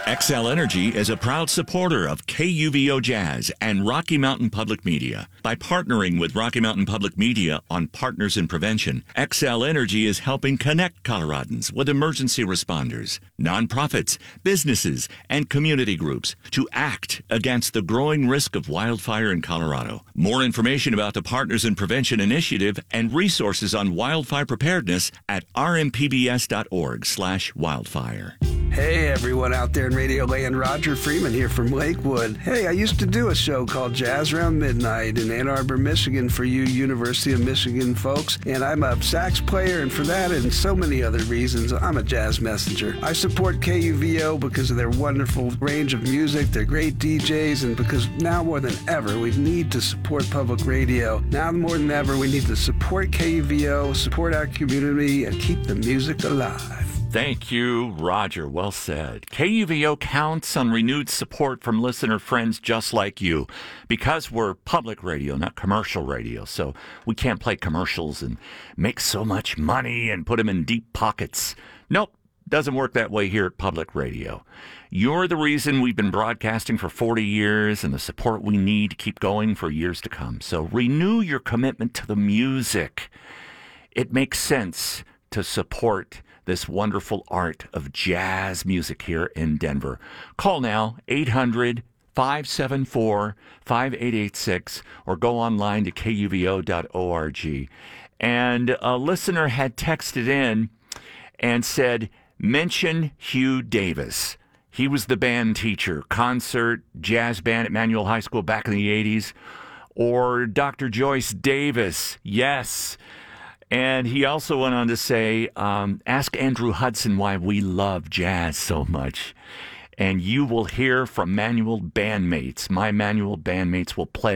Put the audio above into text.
XL Energy is a proud supporter of KUVO Jazz and Rocky Mountain Public Media. By partnering with Rocky Mountain Public Media on Partners in Prevention, XL Energy is helping connect Coloradans with emergency responders, nonprofits, businesses, and community groups to act against the growing risk of wildfire in Colorado. More information about the Partners in Prevention initiative and resources on wildfire preparedness at rmpbs.org/wildfire. Hey, everyone out there in Radio Land, Roger Freeman here from Lakewood. Hey, I used to do a show called Jazz Around Midnight in Ann Arbor, Michigan for you University of Michigan folks, and I'm a sax player, and for that and so many other reasons, I'm a jazz messenger. I support KUVO because of their wonderful range of music, their great DJs, and because now more than ever, we need to support public radio. Now more than ever, we need to support KUVO, support our community, and keep the music alive. Thank you, Roger. Well said. KUVO counts on renewed support from listener friends just like you because we're public radio, not commercial radio. So we can't play commercials and make so much money and put them in deep pockets. Nope, doesn't work that way here at public radio. You're the reason we've been broadcasting for 40 years and the support we need to keep going for years to come. So renew your commitment to the music. It makes sense to support this wonderful art of jazz music here in Denver. Call now, 800-574-5886, or go online to kuvo.org. And a listener had texted in and said, mention Hugh Davis. He was the band teacher, concert, jazz band at Manual High School back in the 80s. Or Dr. Joyce Davis, yes. And he also went on to say, ask Andrew Hudson why we love jazz so much. And you will hear from Manual bandmates. My Manual bandmates will play